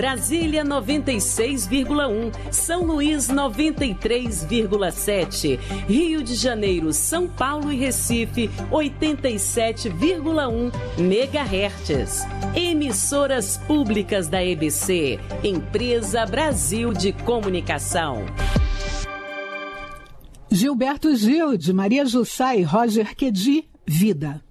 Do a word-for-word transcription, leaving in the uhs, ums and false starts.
Brasília noventa e seis vírgula um, São Luís noventa e três vírgula sete, Rio de Janeiro, São Paulo e Recife oitenta e sete vírgula um megahertz. Emissoras públicas da E B C, Empresa Brasil de Comunicação. Gilberto Gil, de Maria Jussá e Roger Quedi, Vida.